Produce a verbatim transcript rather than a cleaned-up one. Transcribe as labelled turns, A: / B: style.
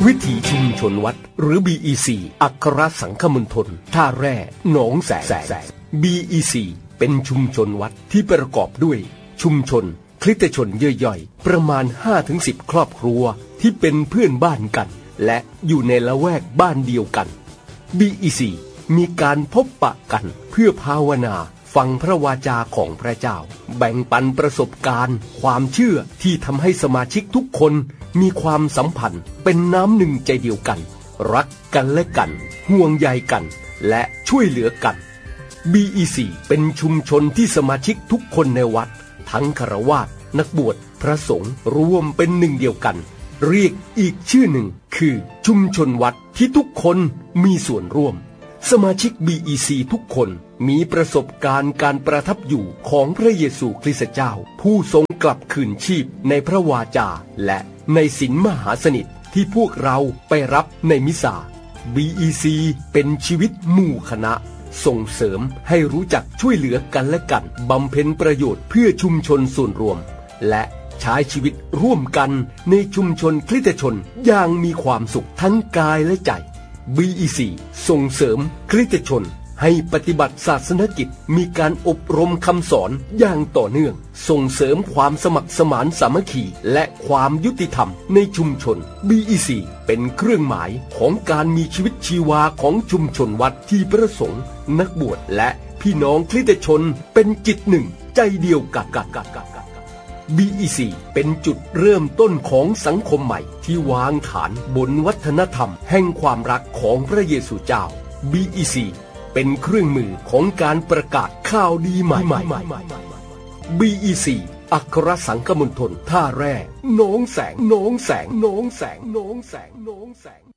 A: วิถีชุมชนวัดหรือ บี อี ซี อัครสังฆมณฑลท่าแร่หนองแสง บี อี ซี เป็นชุมชนวัดที่ประกอบด้วยชุมชนคริสตชนย่อยๆประมาณ ห้าถึงสิบ ครอบครัวที่เป็นเพื่อนบ้านกันและอยู่ในละแวกบ้านเดียวกัน บี อี ซี มีการพบปะกันเพื่อภาวนาฟังพระวาจาของพระเจ้าแบ่งปันประสบการณ์ความเชื่อที่ทำให้สมาชิกทุกคนมีความสัมพันธ์เป็นน้ำหนึ่งใจเดียวกันรักกันและกันห่วงใยกันและช่วยเหลือกัน บี อี ซี เป็นชุมชนที่สมาชิกทุกคนในวัดทั้งฆราวาสนักบวชพระสงฆ์รวมเป็นหนึ่งเดียวกันเรียกอีกชื่อหนึ่งคือชุมชนวัดที่ทุกคนมีส่วนร่วมสมาชิก บี อี ซี ทุกคนมีประสบการณ์การประทับอยู่ของพระเยซูคริสต์เจ้าผู้ทรงกลับคืนชีพในพระวาจาและในศีลมหาสนิทที่พวกเราไปรับในมิสซา บี อี ซี เป็นชีวิตหมู่คณะส่งเสริมให้รู้จักช่วยเหลือกันและกันบำเพ็ญประโยชน์เพื่อชุมชนส่วนรวมและใช้ชีวิตร่วมกันในชุมชนคริสตชนอย่างมีความสุขทั้งกายและใจ บี อี ซี ส่งเสริมคริสตชนให้ปฏิบัติศาสนกิจมีการอบรมคำสอนอย่างต่อเนื่องส่งเสริมความสมัครสมานสามัคคีและความยุติธรรมในชุมชน บี อี ซี เป็นเครื่องหมายของการมีชีวิตชีวาของชุมชนวัดที่ประสงค์นักบวชและพี่น้องคริสตชนเป็นจิตหนึ่งใจเดียวกัน บี อี ซี เป็นจุดเริ่มต้นของสังคมใหม่ที่วางฐานบนวัฒนธรรมแห่งความรักของพระเยซูเจ้า บี อี ซี เป็นเครื่องมือของการประกาศข่าวดีใหม่ บี อี ซี อัครสังฆมณฑลท่าแร่หนองแสงหนองแสงหนองแสงหนองแสงหนองแสง